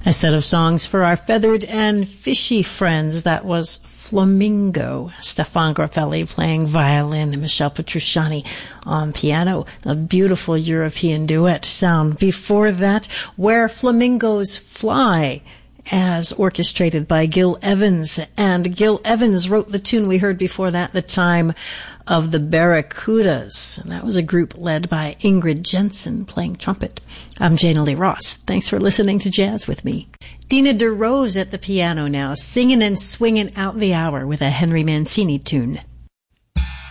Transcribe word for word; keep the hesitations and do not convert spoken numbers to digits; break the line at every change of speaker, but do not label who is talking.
A set of songs for our feathered and fishy friends. That was Flamingo. Stefan Graffelli playing violin, Michel Petrucciani on piano. A beautiful European duet sound. Before that, Where Flamingos Fly, as orchestrated by Gil Evans. And Gil Evans wrote the tune we heard before that, The Time of the Barracudas. And that was a group led by Ingrid Jensen playing trumpet. I'm Jana Lee Ross. Thanks for listening to Jazz with me. Dina DeRose at the piano now, singing and swinging out the hour with a Henry Mancini tune.